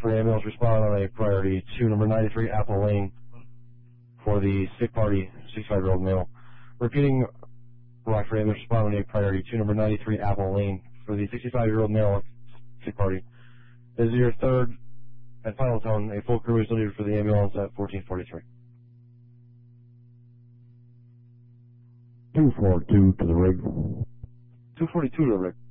Rockford ambulance respond on a priority to number 93 Apple Lane for the sick party, 65-year-old male. Repeating, Rockford ambulance respond on a priority to number 93 Apple Lane for the 65-year-old male sick party. This is your third and final tone. A full crew is needed for the ambulance at 1443. 242 to the rig. 242 to the rig.